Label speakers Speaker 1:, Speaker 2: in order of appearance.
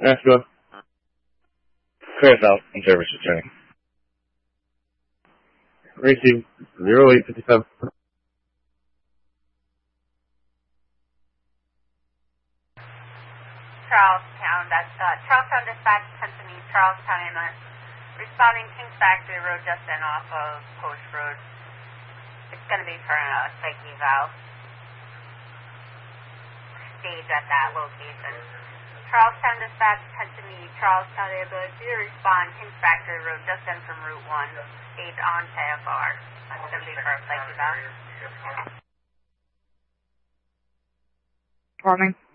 Speaker 1: Nashville. Clear South and service returning. Receive 0857.
Speaker 2: Charlestown Dispatch, Pennsylvania, Charlestown Ambulance. Responding Kings Factory Road, just in off of Post Road. It's going to be for a psych eval. Stage at that location. Charlestown Dispatch, Pennsylvania, Charlestown Ambulance. You respond Kings Factory Road, just in from Route 1. Stage on TFR. That's going to be for a psych eval.
Speaker 3: Morning.